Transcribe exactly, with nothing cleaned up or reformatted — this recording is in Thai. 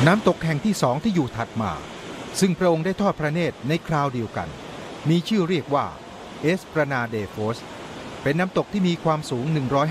น้ำตกแห่งที่สองที่อยู่ถัดมาซึ่งพระองค์ได้ทอดพระเนตรในคราวเดียวกันมีชื่อเรียกว่าเอสปรานาเดโฟสเป็นน้ำตกที่มีความสูงหนึ่งร้อย